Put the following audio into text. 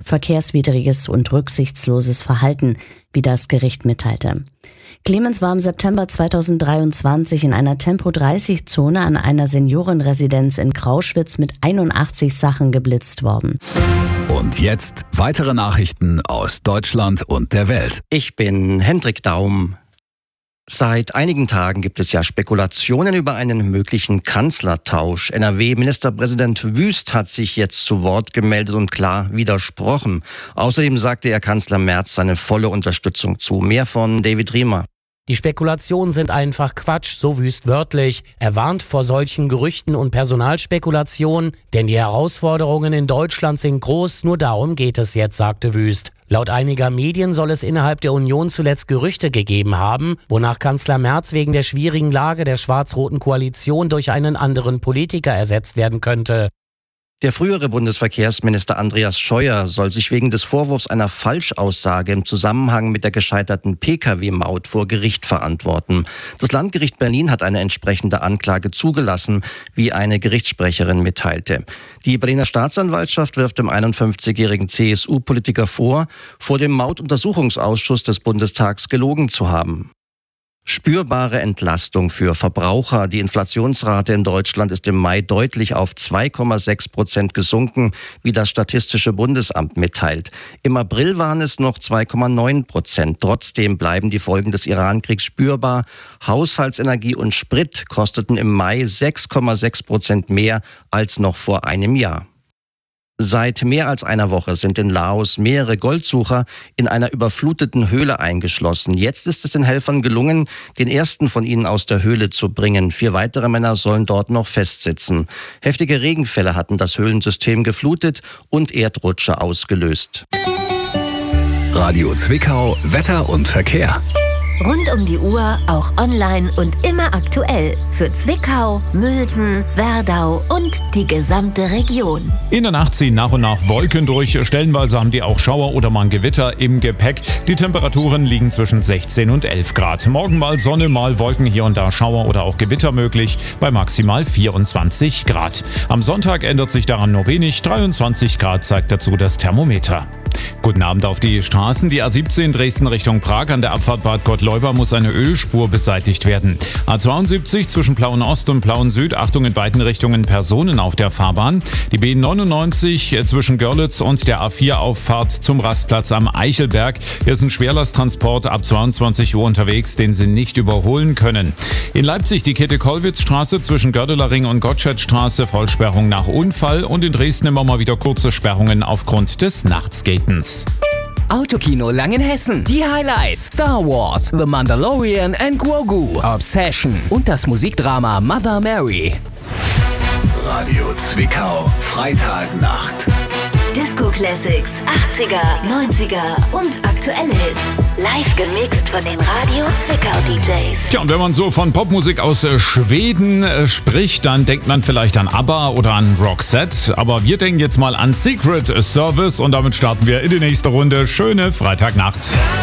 verkehrswidriges und rücksichtsloses Verhalten, wie das Gericht mitteilte. Clemens war im September 2023 in einer Tempo-30-Zone an einer Seniorenresidenz in Grauschwitz mit 81 Sachen geblitzt worden. Und jetzt weitere Nachrichten aus Deutschland und der Welt. Ich bin Hendrik Daum. Seit einigen Tagen gibt es ja Spekulationen über einen möglichen Kanzlertausch. NRW-Ministerpräsident Wüst hat sich jetzt zu Wort gemeldet und klar widersprochen. Außerdem sagte er Kanzler Merz seine volle Unterstützung zu. Mehr von David Riemer. Die Spekulationen sind einfach Quatsch, so Wüst wörtlich. Er warnt vor solchen Gerüchten und Personalspekulationen, denn die Herausforderungen in Deutschland sind groß, nur darum geht es jetzt, sagte Wüst. Laut einiger Medien soll es innerhalb der Union zuletzt Gerüchte gegeben haben, wonach Kanzler Merz wegen der schwierigen Lage der schwarz-roten Koalition durch einen anderen Politiker ersetzt werden könnte. Der frühere Bundesverkehrsminister Andreas Scheuer soll sich wegen des Vorwurfs einer Falschaussage im Zusammenhang mit der gescheiterten Pkw-Maut vor Gericht verantworten. Das Landgericht Berlin hat eine entsprechende Anklage zugelassen, wie eine Gerichtssprecherin mitteilte. Die Berliner Staatsanwaltschaft wirft dem 51-jährigen CSU-Politiker vor dem Mautuntersuchungsausschuss des Bundestags gelogen zu haben. Spürbare Entlastung für Verbraucher. Die Inflationsrate in Deutschland ist im Mai deutlich auf 2,6% gesunken, wie das Statistische Bundesamt mitteilt. Im April waren es noch 2,9%. Trotzdem bleiben die Folgen des Iran-Kriegs spürbar. Haushaltsenergie und Sprit kosteten im Mai 6,6% mehr als noch vor einem Jahr. Seit mehr als einer Woche sind in Laos mehrere Goldsucher in einer überfluteten Höhle eingeschlossen. Jetzt ist es den Helfern gelungen, den ersten von ihnen aus der Höhle zu bringen. 4 weitere Männer sollen dort noch festsitzen. Heftige Regenfälle hatten das Höhlensystem geflutet und Erdrutsche ausgelöst. Radio Zwickau, Wetter und Verkehr. Rund um die Uhr, auch online und immer aktuell. Für Zwickau, Mülsen, Werdau und die gesamte Region. In der Nacht ziehen nach und nach Wolken durch. Stellenweise haben die auch Schauer oder mal ein Gewitter im Gepäck. Die Temperaturen liegen zwischen 16 und 11 Grad. Morgen mal Sonne, mal Wolken, hier und da Schauer oder auch Gewitter möglich bei maximal 24 Grad. Am Sonntag ändert sich daran nur wenig. 23 Grad zeigt dazu das Thermometer. Guten Abend auf die Straßen. Die A17 Dresden Richtung Prag an der Abfahrt Bad Gottleuba muss eine Ölspur beseitigt werden. A72 zwischen Plauen Ost und Plauen Süd, Achtung in beiden Richtungen Personen auf der Fahrbahn. Die B99 zwischen Görlitz und der A4 Auffahrt zum Rastplatz am Eichelberg. Hier ist ein Schwerlasttransport ab 22 Uhr unterwegs, den Sie nicht überholen können. In Leipzig die Käthe-Kollwitz-Straße zwischen Gördeler Ring und Gottschedstraße, Vollsperrung nach Unfall. Und in Dresden immer mal wieder kurze Sperrungen aufgrund des Nachtskatens. Autokino Langenhessen. Die Highlights: Star Wars, The Mandalorian and Grogu, Obsession und das Musikdrama Mother Mary. Radio Zwickau, Freitagnacht. Disco Classics, 80er, 90er und aktuelle Hits. Live gemixt von den Radio Zwickau DJs. Tja, und wenn man so von Popmusik aus Schweden spricht, dann denkt man vielleicht an ABBA oder an Roxette. Aber wir denken jetzt mal an Secret Service und damit starten wir in die nächste Runde. Schöne Freitagnacht.